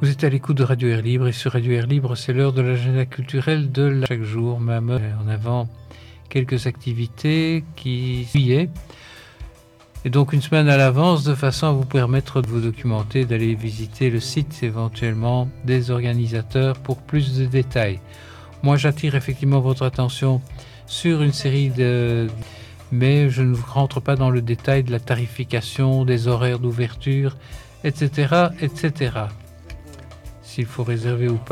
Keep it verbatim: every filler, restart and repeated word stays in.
Vous êtes à l'écoute de Radio Air Libre et sur Radio Air Libre, c'est l'heure de l'agenda culturel de la... chaque jour. Même en avant quelques activités qui suivaient. Et donc une semaine à l'avance de façon à vous permettre de vous documenter, d'aller visiter le site éventuellement des organisateurs pour plus de détails. Moi j'attire effectivement votre attention sur une série de... mais je ne rentre pas dans le détail de la tarification, des horaires d'ouverture, et cetera, et cetera. S'il faut réserver ou pas.